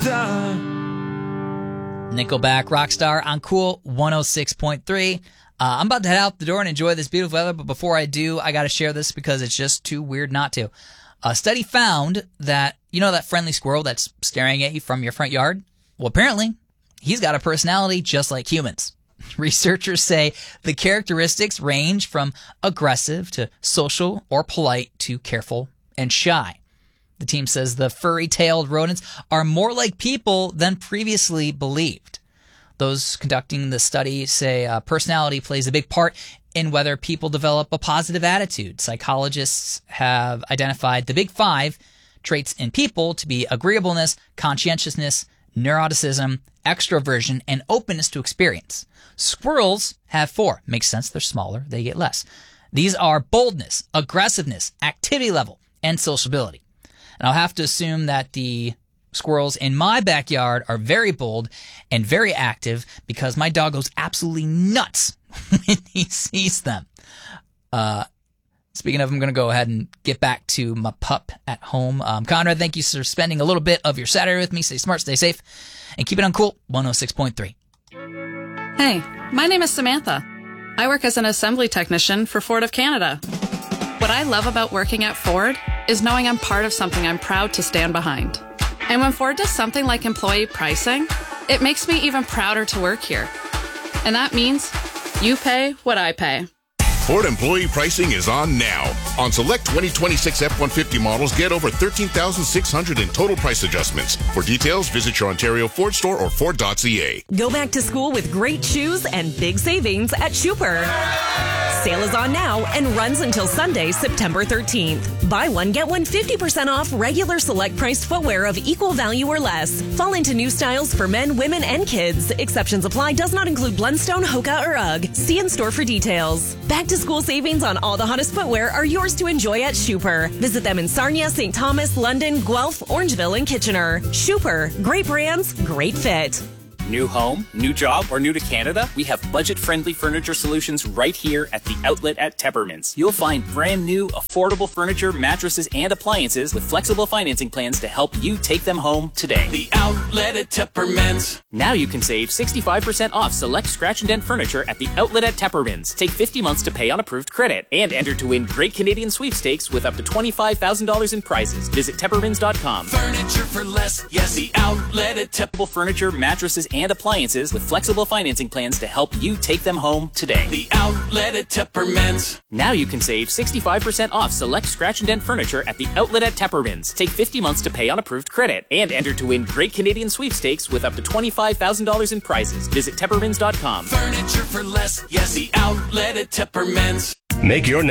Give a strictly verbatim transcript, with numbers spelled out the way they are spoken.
Nickelback, Rockstar on Cool one oh six point three. Uh, I'm about to head out the door and enjoy this beautiful weather, but before I do, I got to share this because it's just too weird not to. A study found that, you know that friendly squirrel that's staring at you from your front yard? Well, apparently, he's got a personality just like humans. Researchers say the characteristics range from aggressive to social or polite to careful and shy. The team says the furry-tailed rodents are more like people than previously believed. Those conducting the study say uh, personality plays a big part in whether people develop a positive attitude. Psychologists have identified the big five traits in people to be agreeableness, conscientiousness, neuroticism, extroversion, and openness to experience. Squirrels have four. Makes sense. They're smaller. They get less. These are boldness, aggressiveness, activity level, and sociability. And I'll have to assume that the squirrels in my backyard are very bold and very active because my dog goes absolutely nuts when he sees them. Uh, speaking of, I'm going to go ahead and get back to my pup at home. Um, Conrad, thank you for spending a little bit of your Saturday with me. Stay smart, stay safe, and keep it on Cool one oh six point three. Hey, my name is Samantha. I work as an assembly technician for Ford of Canada. What I love about working at Ford is knowing I'm part of something I'm proud to stand behind. And when Ford does something like employee pricing, it makes me even prouder to work here. And that means you pay what I pay. Ford employee pricing is on now. On select twenty twenty-six F one fifty models, get over thirteen thousand six hundred dollars in total price adjustments. For details, visit your Ontario Ford store or Ford dot C A. Go back to school with great shoes and big savings at Schuper. Sale is on now and runs until Sunday, September thirteenth. Buy one, get one fifty percent off regular select priced footwear of equal value or less. Fall into new styles for men, women, and kids. Exceptions apply. Does not include Blundstone, Hoka, or UGG. See in store for details. Back to school savings on all the hottest footwear are yours to enjoy at Schuper. Visit them in Sarnia, Saint Thomas, London, Guelph, Orangeville, and Kitchener. Schuper. Great brands, great fit. New home, new job, or new to Canada? We have budget-friendly furniture solutions right here at the outlet at Teppermans. You'll find brand new, affordable furniture, mattresses, and appliances with flexible financing plans to help you take them home today. The outlet at Teppermans. Now you can save sixty-five percent off select scratch and dent furniture at the outlet at Teppermans. Take fifty months to pay on approved credit and enter to win great Canadian sweepstakes with up to twenty-five thousand dollars in prizes. Visit Teppermans dot com. Furniture for less. Yes, the outlet at Teppermans. Furniture, mattresses, and appliances with flexible financing plans to help you take them home today. The outlet at Teppermans. Now you can save sixty-five percent off select scratch and dent furniture at the outlet at Teppermans. Take fifty months to pay on approved credit and enter to win great Canadian sweepstakes with up to twenty-five thousand dollars in prizes. Visit Teppermans dot com. Furniture for less. Yes, the outlet at Teppermans. Make your